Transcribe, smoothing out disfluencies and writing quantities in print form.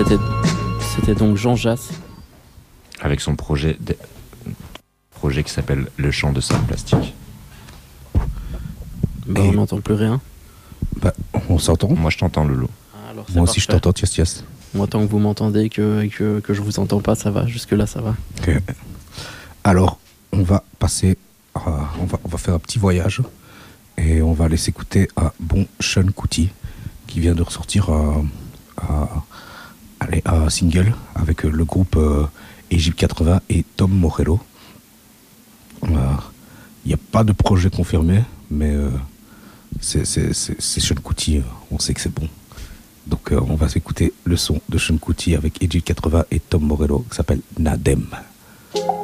C'était donc Jean Jass. Avec son projet qui s'appelle Le Chant de Sable Plastique. Bah, on n'entend plus rien. Bah, on s'entend. Moi je t'entends, Lolo. Alors, Moi aussi je t'entends, Tias. Moi, tant que vous m'entendez que je vous entends pas, ça va. Jusque-là, ça va. Okay. Alors, on va passer on va faire un petit voyage et on va aller s'écouter à Bon Sean Kuti qui vient de ressortir un single avec le groupe Egypte 80 et Tom Morello. Il n'y a pas de projet confirmé, mais c'est Sean Kuti, on sait que c'est bon. Donc on va s'écouter le son de Sean Kuti avec Egypte 80 et Tom Morello qui s'appelle Nadem.